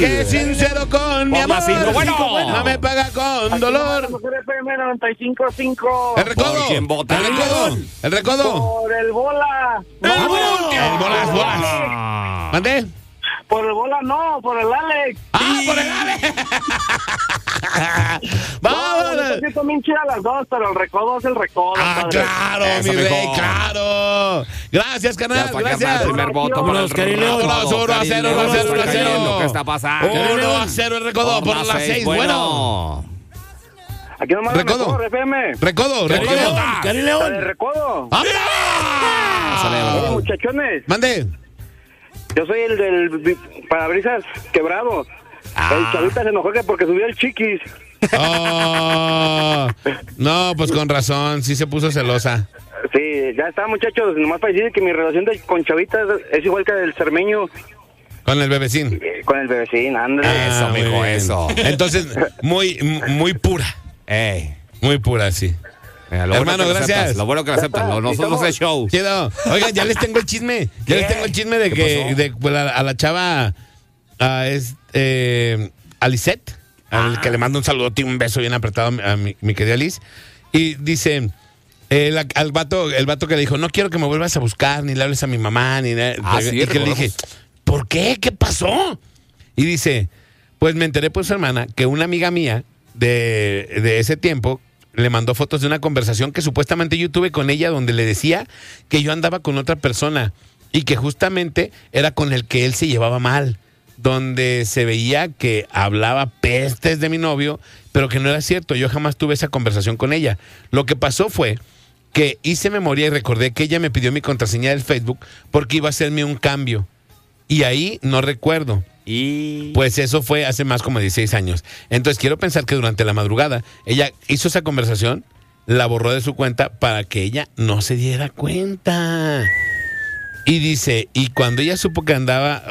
Que sincero con mi amor. Bueno. No me paga con dolor. FM 95.5. El recodo. ¿Por quién vota? El recodo. El recodo. Por el bola. El bolas, bolas. ¿Mande? Por el bola no, por el Alex. Por el Alex. Vámonos. Sí, también chida las dos, pero el recodo es el recodo. Claro, Eso, mi rey, mijo. claro. Gracias, carnal, Ya, para gracias. ganar el primer voto. Vámonos, Cari León. 1-0. ¿Qué está pasando? 1-0 el recodo por las 6. Bueno. Aquí nomás Recodo. mejor, FM. Recodo. Cari El León. recodo. ¡Vámonos! Oye, muchachones, Mande. yo soy el del parabrisas quebrado. El chavita se enojó que porque subió el chiquis. Oh, no, pues con razón, sí se puso celosa. Sí, ya está, muchachos. Nomás para decir que mi relación con Chavita es igual que el cermeño Con el bebecín. con el bebecín, ándale. Eso, muy mijo, bien. eso. Entonces, muy pura. Ey. Muy pura, sí. Mira, lo Hermano, bueno que lo gracias. aceptas, lo bueno que lo aceptas. Nosotros es show. Chido. Oigan, ya les tengo el chisme. Ya les tengo el chisme de ¿Qué que pasó? a la chava, a Lisette, al que le mando un saludo y un beso bien apretado a mi querida Liz. Y dice, el vato que le dijo, no quiero que me vuelvas a buscar, ni le hables a mi mamá, ni nada. Sí, y que le recordamos. dije, ¿por qué? ¿Qué pasó? Y dice, pues me enteré por su hermana que una amiga mía de ese tiempo le mandó fotos de una conversación que supuestamente yo tuve con ella donde le decía que yo andaba con otra persona y que justamente era con el que él se llevaba mal, donde se veía que hablaba pestes de mi novio, pero que no era cierto. Yo jamás tuve esa conversación con ella. Lo que pasó fue que hice memoria y recordé que ella me pidió mi contraseña del Facebook porque iba a hacerme un cambio. Y ahí no recuerdo. Y Pues eso fue hace más como 16 años. Entonces quiero pensar que durante la madrugada ella hizo esa conversación, la borró de su cuenta para que ella no se diera cuenta. Y dice, y cuando ella supo que andaba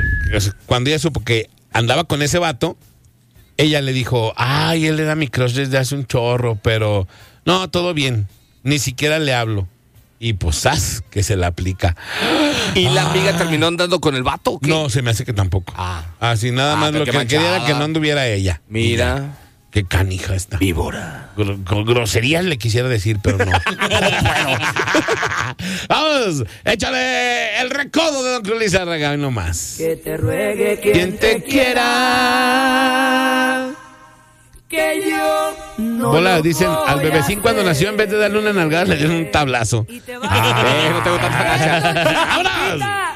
con ese vato, ella le dijo, ay, él era mi crush desde hace un chorro, pero no, todo bien, ni siquiera le hablo. Y pues, ¡zas!, que se la aplica. ¿Y la amiga terminó andando con el vato? ¿O qué? No, se me hace que tampoco. Así nada más pero lo qué que quería era manchada. que no anduviera ella. Mira. Qué canija está. Víbora. Con groserías le quisiera decir, pero no. Vamos, échale el recodo de Don Cruz Lizárraga, hoy nomás. Que te ruegue Quien te quiera. que yo no Hola, lo dicen, voy al a bebecín cuando hacer. nació, en vez de darle una nalgada, le dieron un tablazo. Y te vas No tengo tanta gracia. ¡Vámonos!